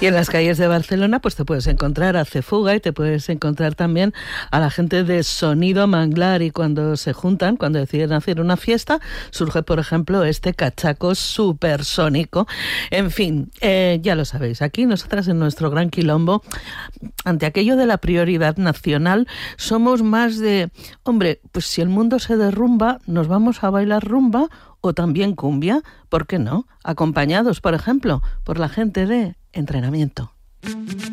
Y en las calles de Barcelona pues te puedes encontrar a Cefuga y te puedes encontrar también a la gente de Sonido Manglar, y cuando se juntan, cuando deciden hacer una fiesta, surge por ejemplo este cachaco supersónico. En fin, ya lo sabéis, aquí nosotras en nuestro gran quilombo, ante aquello de la prioridad nacional, somos más de, hombre, pues si el mundo se derrumba, nos vamos a bailar rumba o también cumbia, ¿por qué no? Acompañados, por ejemplo, por la gente de Entrenamiento.